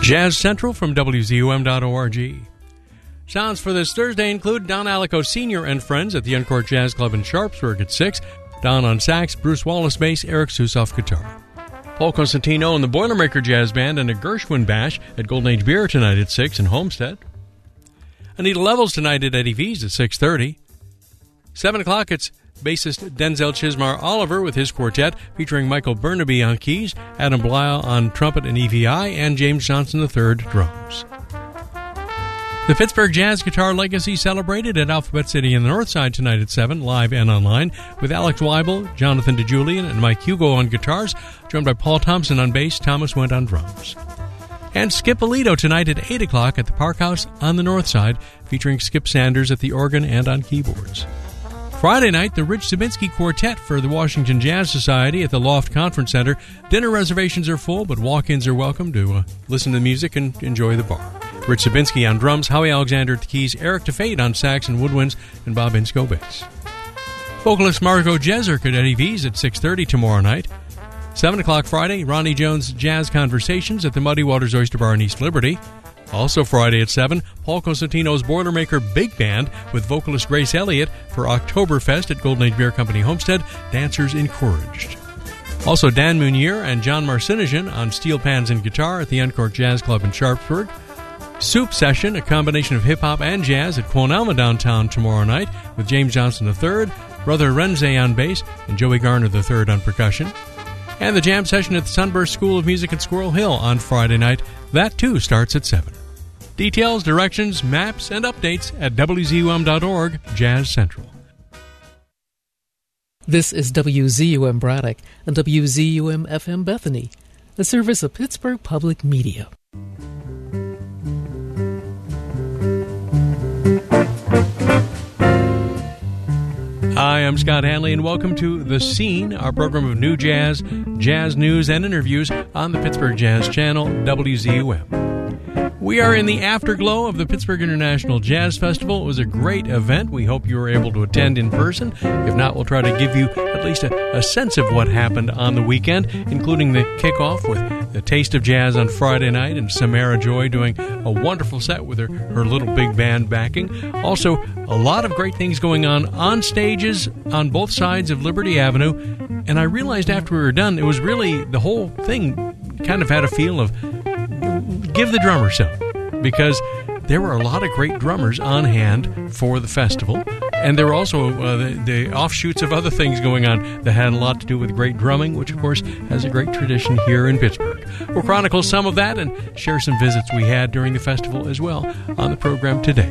Jazz Central from WZUM.org. Sounds for this Thursday include Don Alico Sr. and friends at the Uncourt Jazz Club in Sharpsburg at 6. Don on sax, Bruce Wallace bass, Eric Susoff guitar. Paul Cosentino and the Boilermaker Jazz Band and a Gershwin Bash at Golden Age Beer tonight at 6 in Homestead. Anita Levels tonight at Eddie V's at 6:30. 7 o'clock, it's bassist Denzel Chismar Oliver with his quartet, featuring Michael Burnaby on keys, Adam Blyle on trumpet and EVI, and James Johnson III drums. The Pittsburgh Jazz Guitar Legacy celebrated at Alphabet City in the North Side tonight at 7, live and online, with Alex Weibel, Jonathan DeJulian, and Mike Hugo on guitars, joined by Paul Thompson on bass, Thomas Went on drums. And Skip Alito tonight at 8 o'clock at the Park House on the North Side, featuring Skip Sanders at the organ and on keyboards. Friday night, the Rich Zabinski Quartet for the Washington Jazz Society at the Loft Conference Center. Dinner reservations are full, but walk-ins are welcome to listen to the music and enjoy the bar. Rich Zabinski on drums, Howie Alexander at the keys, Eric DeFate on sax and woodwinds, and Bob Insko bass. Vocalist Margot Jeserk at Eddie V's at 6:30 tomorrow night. 7 o'clock Friday, Ronnie Jones Jazz Conversations at the Muddy Waters Oyster Bar in East Liberty. Also Friday at 7, Paul Cosentino's Boilermaker Big Band with vocalist Grace Elliott for Oktoberfest at Golden Age Beer Company Homestead, Dancers Encouraged. Also Dan Munier and John Marcinician on steel pans and guitar at the Uncourt Jazz Club in Sharpsburg. Soup Session, a combination of hip-hop and jazz at Quon Alma downtown tomorrow night with James Johnson III, Brother Renze on bass, and Joey Garner III on percussion. And the Jam Session at the Sunburst School of Music at Squirrel Hill on Friday night. That, too, starts at 7. Details, directions, maps, and updates at WZUM.org, Jazz Central. This is WZUM Braddock and WZUM FM Bethany, a service of Pittsburgh Public Media. Hi, I'm Scott Hanley, and welcome to The Scene, our program of new jazz, jazz news, and interviews on the Pittsburgh Jazz Channel, WZUM. We are in the afterglow of the Pittsburgh International Jazz Festival. It was a great event. We hope you were able to attend in person. If not, we'll try to give you at least a sense of what happened on the weekend, including the kickoff with the Taste of Jazz on Friday night and Samara Joy doing a wonderful set with her little big band backing. Also, a lot of great things going on stages on both sides of Liberty Avenue. And I realized after we were done, it was really the whole thing kind of had a feel of give the drummer some, because there were a lot of great drummers on hand for the festival, and there were also the offshoots of other things going on that had a lot to do with great drumming, which of course has a great tradition here in Pittsburgh. We'll chronicle some of that and share some visits we had during the festival as well on the program today.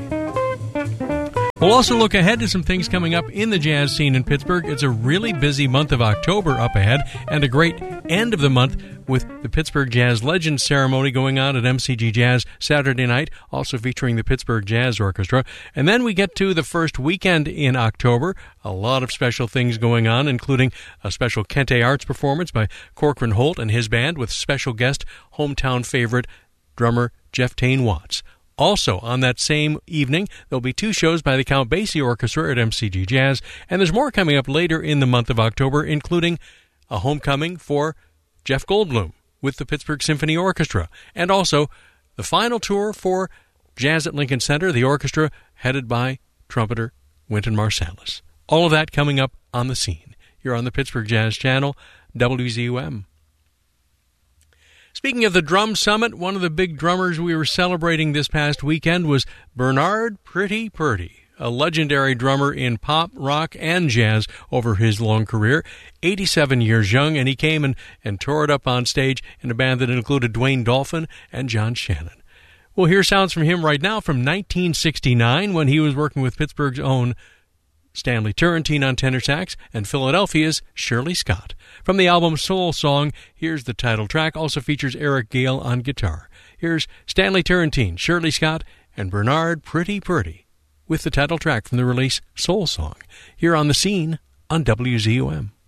We'll also look ahead to some things coming up in the jazz scene in Pittsburgh. It's a really busy month of October up ahead, and a great end of the month with the Pittsburgh Jazz Legends ceremony going on at MCG Jazz Saturday night, also featuring the Pittsburgh Jazz Orchestra. And then we get to the first weekend in October. A lot of special things going on, including a special Kente Arts performance by Corcoran Holt and his band with special guest, hometown favorite, drummer Jeff Tain Watts. Also, on that same evening, there'll be 2 shows by the Count Basie Orchestra at MCG Jazz, and there's more coming up later in the month of October, including a homecoming for Jeff Goldblum with the Pittsburgh Symphony Orchestra, and also the final tour for Jazz at Lincoln Center, the orchestra headed by trumpeter Wynton Marsalis. All of that coming up on The Scene. You're on the Pittsburgh Jazz Channel, WZUM. Speaking of the Drum Summit, one of the big drummers we were celebrating this past weekend was Bernard Pretty Purdy, a legendary drummer in pop, rock, and jazz over his long career. 87 years young, and he came and tore it up on stage in a band that included Dwayne Dolphin and John Shannon. We'll hear sounds from him right now from 1969 when he was working with Pittsburgh's own Stanley Turrentine on tenor sax, and Philadelphia's Shirley Scott. From the album Soul Song, here's the title track, also features Eric Gale on guitar. Here's Stanley Turrentine, Shirley Scott, and Bernard Pretty Purdy with the title track from the release Soul Song, here on The Scene on WZUM.